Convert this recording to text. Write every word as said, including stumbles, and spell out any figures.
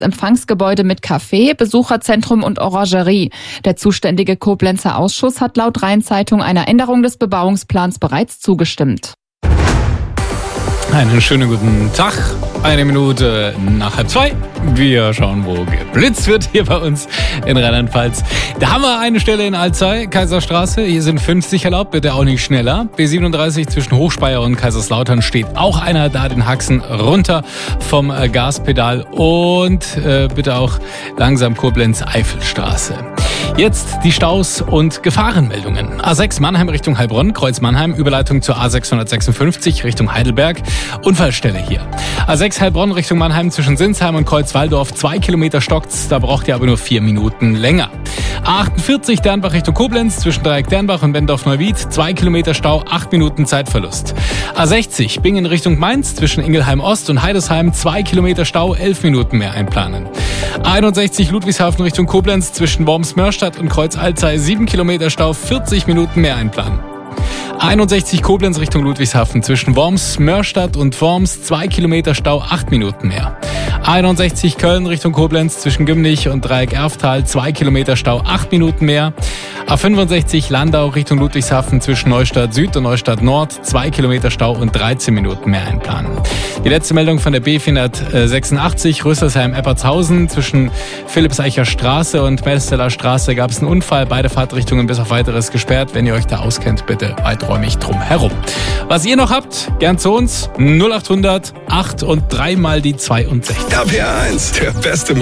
Empfangsgebäude mit Café, Besucherzentrum und Orangerie. Der zuständige Koblenzer Ausschuss hat laut Rhein-Zeitung einer Änderung des Bebauungsplans bereits zugestimmt. Einen schönen guten Tag. Eine Minute nach halb zwei. Wir schauen, wo geblitzt wird hier bei uns in Rheinland-Pfalz. Da haben wir eine Stelle in Alzey, Kaiserstraße. Hier sind fünfzig erlaubt, bitte auch nicht schneller. B siebenunddreißig zwischen Hochspeyer und Kaiserslautern steht auch einer da, den Haxen runter vom Gaspedal. Und äh, bitte auch langsam Koblenz-Eifelstraße. Jetzt die Staus und Gefahrenmeldungen. A sechs Mannheim Richtung Heilbronn, Kreuz Mannheim, Überleitung zur A sechshundertsechsundfünfzig Richtung Heidelberg. Unfallstelle hier. A sechs Heilbronn Richtung Mannheim zwischen Sinsheim und Kreuzwaldorf. Zwei Kilometer stockt's, da braucht ihr aber nur vier Minuten länger. A achtundvierzig Dernbach Richtung Koblenz zwischen Dreieck Dernbach und Wendorf-Neuwied. Zwei Kilometer Stau, acht Minuten Zeitverlust. A sechzig Bingen Richtung Mainz zwischen Ingelheim Ost und Heidesheim. Zwei Kilometer Stau, elf Minuten mehr einplanen. A einundsechzig Ludwigshafen Richtung Koblenz zwischen Worms-Mörstadt und Kreuz Alzey. Sieben Kilometer Stau, vierzig Minuten mehr einplanen. einundsechzig Koblenz Richtung Ludwigshafen zwischen Worms, Mörstadt und Worms, zwei Kilometer Stau, acht Minuten mehr. einundsechzig Köln Richtung Koblenz zwischen Gümnich und Dreieck Erftal, zwei Kilometer Stau, acht Minuten mehr. A fünfundsechzig Landau Richtung Ludwigshafen zwischen Neustadt Süd und Neustadt Nord, zwei Kilometer Stau und dreizehn Minuten mehr einplanen. Die letzte Meldung von der B vierhundertsechsundachtzig Rüsselsheim-Eppertshausen zwischen Philippseicher Straße und Melsteller Straße gab es einen Unfall, beide Fahrtrichtungen bis auf weiteres gesperrt. Wenn ihr euch da auskennt, bitte weiträumig drum herum. Was ihr noch habt, gern zu uns, null achthundert acht und dreimal die zweiundsechzig. R P R eins, der beste